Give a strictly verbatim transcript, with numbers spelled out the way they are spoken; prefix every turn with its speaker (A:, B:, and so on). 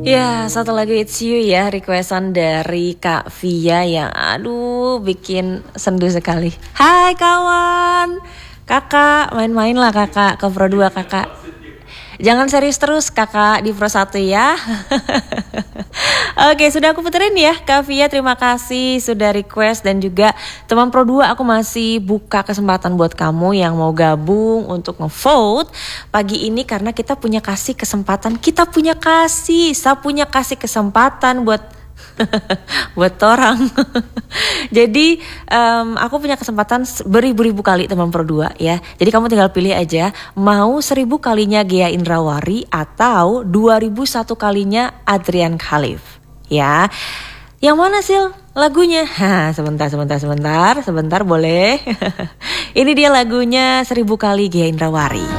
A: Ya, satu lagi It's You ya, requestan dari Kak Via yang aduh bikin sendu sekali. Hai kawan, kakak main-main lah kakak ke Pro dua kakak. Jangan serius terus kakak di Pro satu ya. Oke, sudah aku puterin ya Kak Via, terima kasih sudah request. Dan juga teman Pro dua, aku masih buka kesempatan buat kamu yang mau gabung untuk ngevote pagi ini. Karena kita punya kasih kesempatan, kita punya kasih, saya punya kasih kesempatan buat buat orang. Jadi um, aku punya kesempatan beribu-ribu kali teman Pro dua ya. Jadi kamu tinggal pilih aja mau seribu kalinya Ghea Indrawari atau dua ribu satu kalinya Adrian Khalif ya. Yang mana Sil lagunya? Ha, sebentar sebentar sebentar sebentar boleh. Ini dia lagunya seribu kali Ghea Indrawari.